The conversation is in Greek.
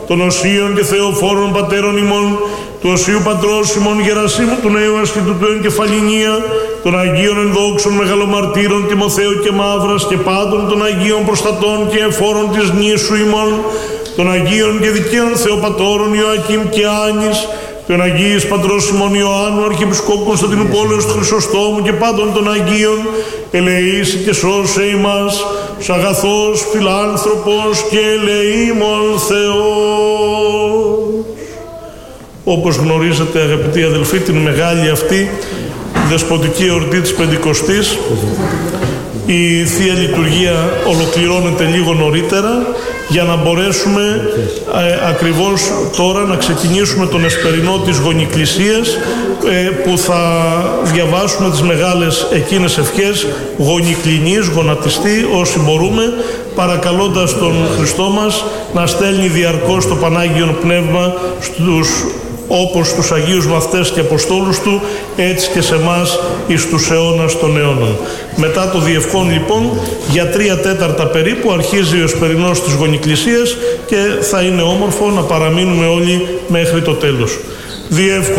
των οσίων και θεοφόρων πατέρων ημών, του οσίου πατρός ημών Γερασίμου του νέου ασκητού του εγκεφαλινία, των Αγίων ενδόξων μεγαλομαρτύρων Τιμοθέου και Μαύρας και πάντων των Αγίων προστατών και εφόρων της νήσου ημών, των Αγίων και δικαίων Θεοπατώρων Ιωακήμ και Άνης, των Αγίης Πατρός ημών Ιωάννου Αρχιεπισκόπου Κωνσταντίνου Πόλεως του Χρυσοστόμου και πάντων των Αγίων, ελεήσει και σώσε ημάς, ως αγαθός φιλάνθρωπος και ελεήμων Θεός. Όπως γνωρίζετε αγαπητοί αδελφοί, την μεγάλη αυτή δεσποτική εορτή της Πεντηκοστής, η Θεία Λειτουργία ολοκληρώνεται λίγο νωρίτερα για να μπορέσουμε ακριβώς τώρα να ξεκινήσουμε τον εσπερινό της γονικλησίας, που θα διαβάσουμε τις μεγάλες εκείνες ευχές γονικλινής, γονατιστή, όσοι μπορούμε, παρακαλώντας τον Χριστό μας να στέλνει διαρκώς το Πανάγιον Πνεύμα όπως τους Αγίους Μαθητές και Αποστόλους του, έτσι και σε εμάς εις τους αιώνας των αιώνων. Μετά το διευχόν λοιπόν, για 3/4 περίπου αρχίζει ο εσπερινός της γονικλησίας και θα είναι όμορφο να παραμείνουμε όλοι μέχρι το τέλος.